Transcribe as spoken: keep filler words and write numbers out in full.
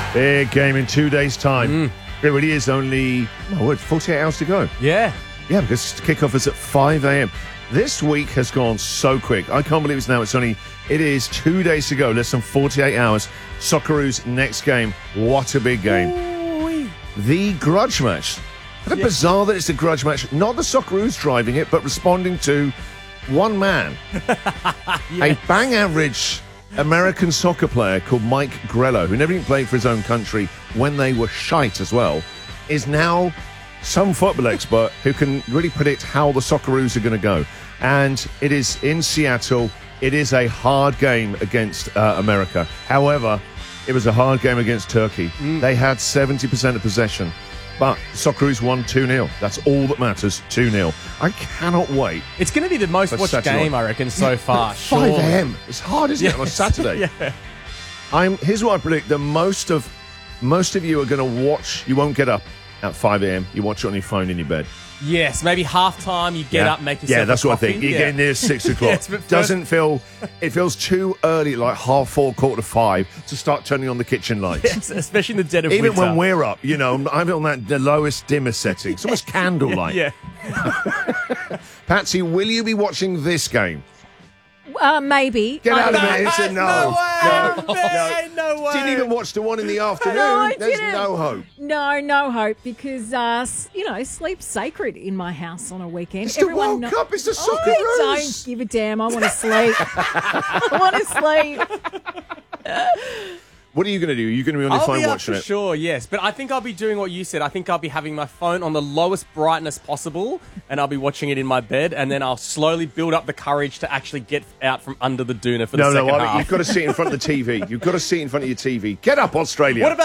Big game in two days' time. Mm. It really is only, oh, what, forty-eight hours to go. Yeah. Yeah, because kickoff is at five a.m. This week has gone so quick. I can't believe it's now. It's only, it is two days to go, less than forty-eight hours. Socceroos next game. What a big game. Ooh-wee. The grudge match. Kind of Yeah. bizarre that it's a grudge match. Not the Socceroos driving it, but responding to one man. A bang average American soccer player called Mike Grello, who never even played for his own country when they were shite as well, is now some football expert who can really predict how the Socceroos are going to go. And it is in Seattle. It is a hard game against uh, America. However, it was a hard game against Turkey. Mm. They had seventy percent of possession. But Socceroos won two nil. That's all that matters, two nil. I cannot wait. It's going to be the most For watched Saturday. game, I reckon, so Yeah, far. but five surely. a.m. It's hard, isn't it, on a Yes. Saturday? Yeah. I'm. Here's what I predict: the most of most of you are going to watch. You won't get up at five a.m. You watch it on your phone in your bed. Yes, maybe half time you get yeah. up, make yourself Yeah, that's a what I coffee. think. You're Yeah. getting there at six o'clock. Yes, but first- Doesn't feel. It feels too early, like half four, quarter to five, to start turning on the kitchen lights. Yes, especially in the dead of Even winter. when we're up, you know, I'm on that the lowest dimmer setting. It's almost candlelight. Yeah. Patsy, will you be watching this game? Uh, maybe. Get out of I- it! It's a no. No way! No, Man, no way! Didn't even watch the one in the afternoon. No, I There's didn't. no hope. No, no hope because, uh, s- you know, sleep's sacred in my house on a weekend. It's the World kno- Cup. It's the I don't Socceroos. give a damn. I want to sleep. I want to sleep. What are you going to do? Are you going to be on your I'll phone be up watching for it? sure, yes. But I think I'll be doing what you said. I think I'll be having my phone on the lowest brightness possible, and I'll be watching it in my bed, and then I'll slowly build up the courage to actually get out from under the doona for the No, second no, half. you've got to sit in front of the T V. You've got to sit in front of your T V. Get up, Australia. What about